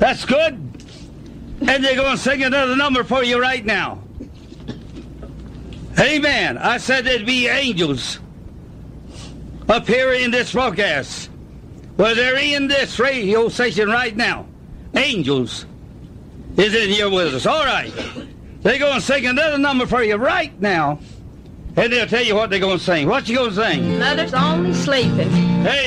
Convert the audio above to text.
That's good. And they're going to sing another number for you right now. Amen. I said there'd be angels up here in this broadcast. Well, they're in this radio station right now. Angels is in here with us. All right. They're going to sing another number for you right now. And they'll tell you what they're going to sing. What you going to sing? Mother's only sleeping. Hey.